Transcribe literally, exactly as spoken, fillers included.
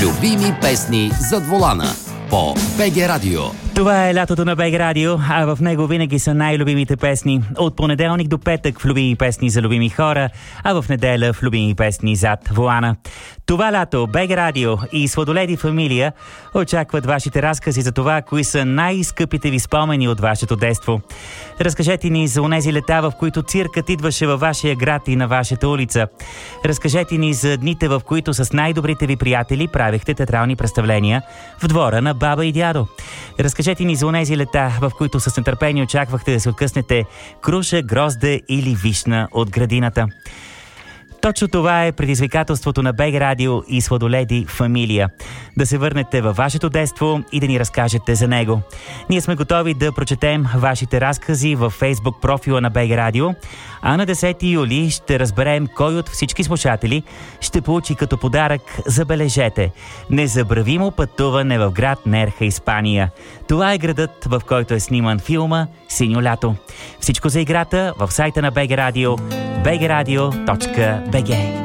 Любими песни зад волана по БГ Радио. Това е лятото на БГ Радио, а в него винаги са най-любимите песни. От понеделник до петък в любими песни за любими хора, а в неделя в любими песни зад волана. Това лято БГ Радио и Сладоледи фамилия очакват вашите разкази за това, кои са най-скъпите ви спомени от вашето детство. Разкажете ни за онези лета, в които циркът идваше във вашия град и на вашата улица. Разкажете ни за дните, в които с най-добрите ви приятели правихте театрални представления в двора на баба и дядо. Разкажете ни за онези лета, в които с нетърпение очаквахте да се откъснете круша, грозде или вишна от градината. Точно това е предизвикателството на БГ Радио и Сладоледи фамилия. Да се върнете във вашето детство и да ни разкажете за него. Ние сме готови да прочетем вашите разкази във Фейсбук профила на БГ Радио, а на десети юли ще разберем кой от всички слушатели ще получи като подарък, забележете, незабравимо пътуване в град Нерха, Испания. Това е градът, в който е сниман филма «Синьо лято». Всичко за играта в сайта на БГ Радио, бградио точка бг.